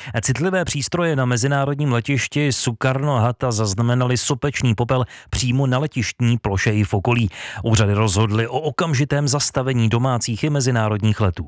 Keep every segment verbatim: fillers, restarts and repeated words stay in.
Citlivé přístroje na mezinárodním letišti Sukarno-Hatta zaznamenaly sopečný popel přímo na letištní ploše i v okolí. Úřady rozhodly o okamžitém zastavení domácích i mezinárodních letů.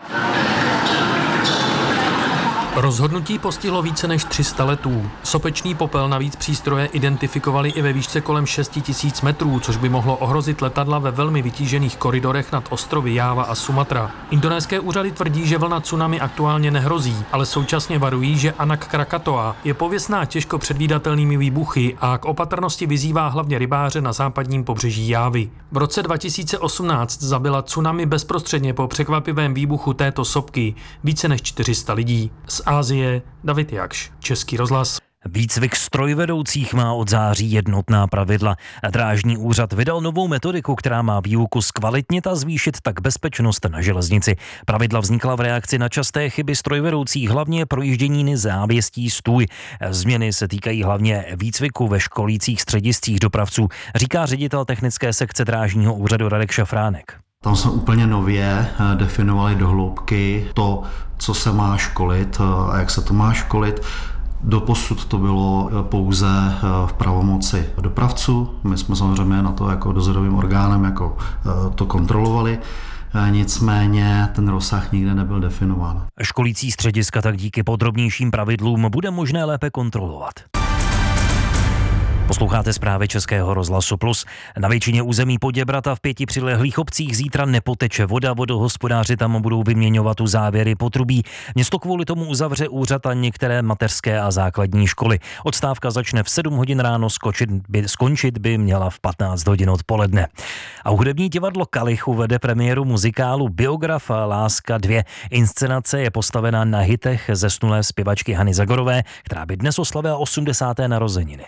Rozhodnutí postihlo více než tři sta letů. Sopečný popel navíc přístroje identifikovali i ve výšce kolem šest tisíc metrů, což by mohlo ohrozit letadla ve velmi vytížených koridorech nad ostrovy Jáva a Sumatra. Indonéské úřady tvrdí, že vlna tsunami aktuálně nehrozí, ale současně varují, že Anak Krakatoa je pověstná těžko předvídatelnými výbuchy a k opatrnosti vyzývá hlavně rybáře na západním pobřeží Jávy. V roce dva tisíce osmnáct zabila tsunami bezprostředně po překvapivém výbuchu této sopky více než čtyři sta lidí. Z Asie David Jakš, Český rozhlas. Výcvik strojvedoucích má od září jednotná pravidla. Drážní úřad vydal novou metodiku, která má výuku zkvalitnit a zvýšit tak bezpečnost na železnici. Pravidla vznikla v reakci na časté chyby strojvedoucích, hlavně projíždění závěstí stůj. Změny se týkají hlavně výcviku ve školících střediscích dopravců, říká ředitel technické sekce drážního úřadu Radek Šafránek. Tam jsme úplně nově definovali do hloubky to, co se má školit a jak se to má školit. Doposud to bylo pouze v pravomoci dopravců. My jsme samozřejmě na to jako dozorovým orgánem jako to kontrolovali. Nicméně ten rozsah nikde nebyl definován. Školící střediska tak díky podrobnějším pravidlům bude možné lépe kontrolovat. Posloucháte zprávy Českého rozhlasu Plus. Na většině území Poděbrad a v pěti přilehlých obcích zítra nepoteče voda. Vodohospodáři tam budou vyměňovat u závěry potrubí. Město kvůli tomu uzavře úřad a některé mateřské a základní školy. Odstávka začne v sedm hodin ráno, skočit by, skončit by měla v patnáct hodin odpoledne. A hudební divadlo Kalich uvede premiéru muzikálu Biograf Láska dvě. Inscenace je postavená na hitech zesnulé zpěvačky Hany Zagorové, která by dnes oslavila osmdesáté narozeniny.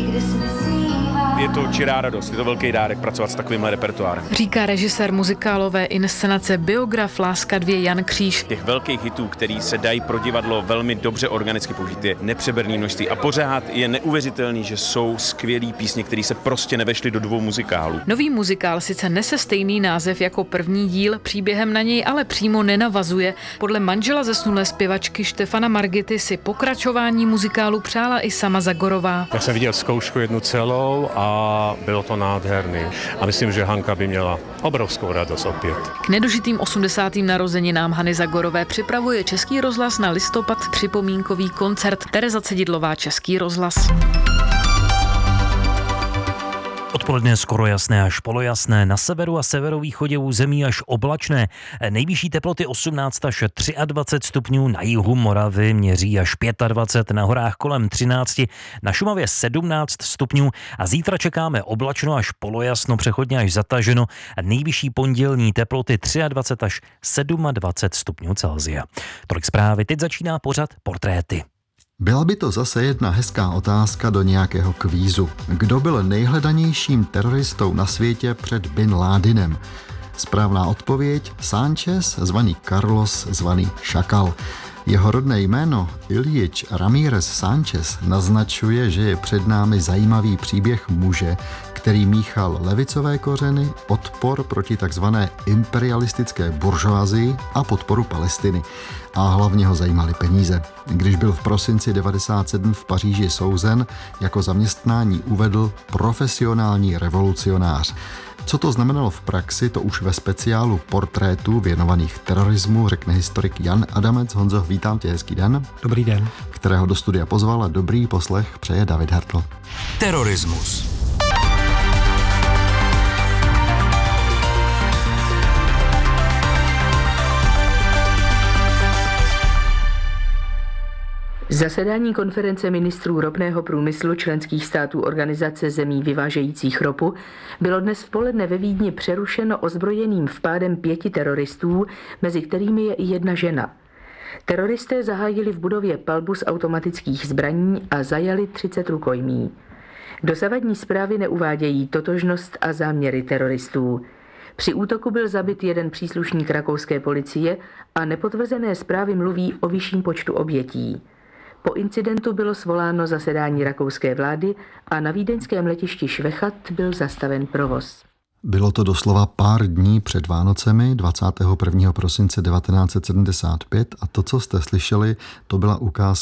Je to čirá radost, je to velký dárek pracovat s takovýmhle repertoárem. Říká režisér muzikálové inscenace Biograf Láska dvě Jan Kříž. Těch velkých hitů, který se dají pro divadlo velmi dobře organicky použít, je nepřeberný množství. A pořád je neuvěřitelný, že jsou skvělý písně, které se prostě nevešly do dvou muzikálů. Nový muzikál sice nese stejný název jako první díl, příběhem na něj ale přímo nenavazuje. Podle manžela zesnulé zpěvačky Štefana Margity si pokračování muzikálu přála i sama Zagorová. Já jsem viděl zkoušku jednu celou a bylo to nádherný. A myslím, že Hanka by měla obrovskou radost opět. K nedožitým osmdesátým narozeninám Hany Zagorové připravuje Český rozhlas na listopad připomínkový koncert. Tereza Cedidlová, Český rozhlas. Odpoledne skoro jasné až polojasné, na severu a severovýchodě území až oblačné. Nejvyšší teploty osmnáct až dvacet tři stupňů, na jihu Moravy měří až dvacet pět, na horách kolem třináct, na Šumavě sedmnáct stupňů a zítra čekáme oblačno až polojasno, přechodně až zataženo. Nejvyšší pondělní teploty dvacet tři až dvacet sedm stupňů Celsia. Tolik zprávy, teď začíná pořad Portréty. Byla by to zase jedna hezká otázka do nějakého kvízu. Kdo byl nejhledanějším teroristou na světě před Bin Ládinem? Správná odpověď: Sánchez, zvaný Carlos, zvaný Šakal. Jeho rodné jméno Ilyich Ramírez Sánchez naznačuje, že je před námi zajímavý příběh muže, který míchal levicové kořeny, odpor proti takzvané imperialistické buržoazii a podporu Palestiny. A hlavně ho zajímaly peníze. Když byl v prosinci devadesát sedm v Paříži souzen, jako zaměstnání uvedl profesionální revolucionář. Co to znamenalo v praxi, to už ve speciálu portrétů věnovaných terorismu řekne historik Jan Adamec. Honzo, vítám tě, hezký den. Dobrý den. Kterého do studia pozval a dobrý poslech přeje David Hertl. Terorismus. Zasedání konference ministrů ropného průmyslu členských států Organizace zemí vyvážejících ropu bylo dnes v poledne ve Vídni přerušeno ozbrojeným vpádem pěti teroristů, mezi kterými je i jedna žena. Teroristé zahájili v budově palbu z automatických zbraní a zajali třicet rukojmí. Dosavadní zprávy neuvádějí totožnost a záměry teroristů. Při útoku byl zabit jeden příslušník rakouské policie a nepotvrzené zprávy mluví o vyšším počtu obětí. Po incidentu bylo svoláno zasedání rakouské vlády a na vídeňském letišti Švechat byl zastaven provoz. Bylo to doslova pár dní před Vánocemi, dvacátého prvního prosince devatenáct set sedmdesát pět, a to, co jste slyšeli, to byla ukázka